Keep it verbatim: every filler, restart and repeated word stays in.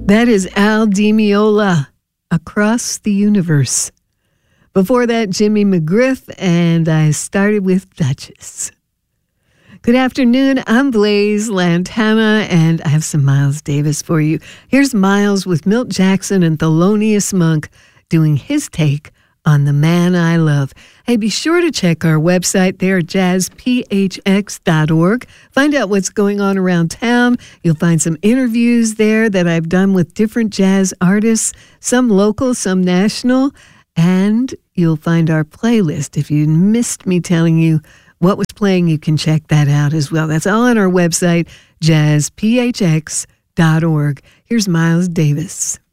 That is Al Di Meola, Across the Universe. Before that, Jimmy McGriff, and I started with Duchess. Good afternoon, I'm Blaze Lantana, and I have some Miles Davis for you. Here's Miles with Milt Jackson and Thelonious Monk doing his take on The Man I Love. Hey, be sure to check our website there, jazz p h x dot org. Find out what's going on around town. You'll find some interviews there that I've done with different jazz artists, some local, some national, and you'll find our playlist. If you missed me telling you what was playing, you can check that out as well. That's all on our website, jazz p h x dot org. Here's Miles Davis.